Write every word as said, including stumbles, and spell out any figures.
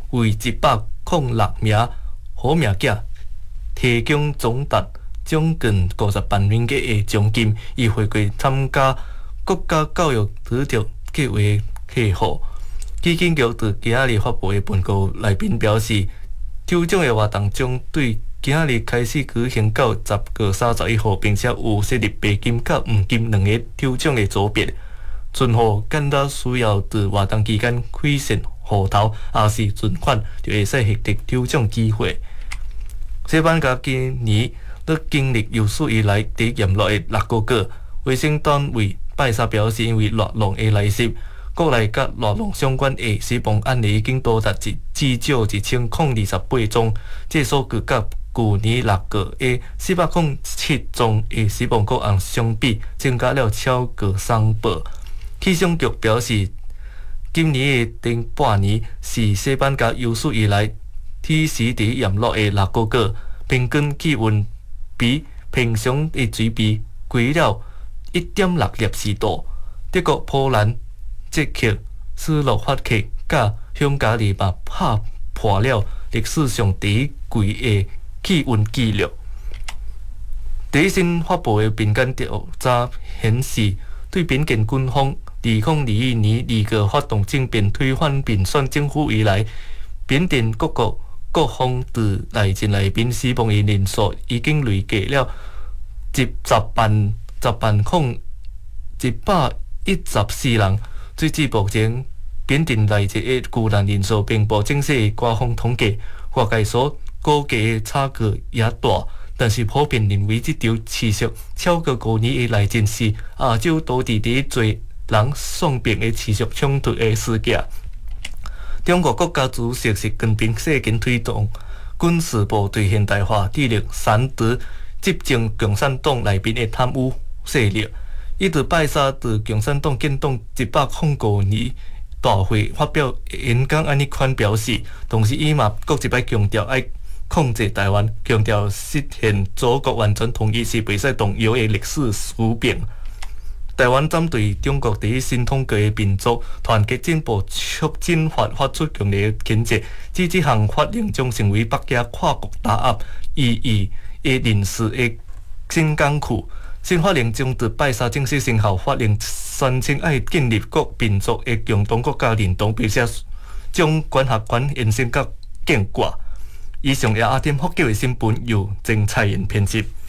为一百零六名好命囝提供总值将近五十万元的奖金，以回馈参加国家教育ถื着计划客户。基金局伫今仔日发布的报告内面表示，抽奖的活动将对今仔日开始举行到十月三十一号，并且有设立白金甲黄金两个抽奖的组别，存户简单需要伫活动期间开线户头，也是存款就会使获得抽奖机会。西班牙今年伫经历有史以来第严落的六个月，卫生单位拜三表示，因为热浪的来袭，国内甲热浪相关的死亡案例已经多达至至少一千零二十八宗，这数据甲去年六月的四百零七宗的死亡个案相比，增加了超过三倍。气象局表示，今年的顶半年是西班牙有史以来天时地炎热的六个月，平均气温比平常的水比高了一点六摄氏度。德国、波兰、捷克、斯洛伐克甲匈牙利嘛打破了历史上第一贵的气温纪录。第一新发布的民间调查显示，对边境军方二零二一年二月发动政变推翻民选政府以来，缅甸各国各方伫内战内面死亡的人数已经累计了十万十万空一百一十四人。截至目前，缅甸内战的救难人数并无正式的官方统计，外界所估计的差距也大。但是普遍认为，这场持续超过五年的内战是亚洲多地第一侪人丧命的持续冲突的事件。中国国家主席习近平誓言推动军事部队现代化，致力铲除执政共产党内面的贪污势力。伊伫拜三伫共产党建党一百零五年大会发表演讲，安尼款表示，同时伊嘛搁一摆强调爱控制台湾，强调实现祖国完全统一是袂使动摇的历史使命。台湾针对中国第一新统计的民族团结进步促进法发出强烈的谴责，指这项法令将成为北京跨国打压意义的临时的新工具。新法令将伫拜三正式生效，法令宣称爱建立各民族的共同国家认同，并且将管辖权延伸到建国。以上由阿添福建的新闻由郑彩妍编辑。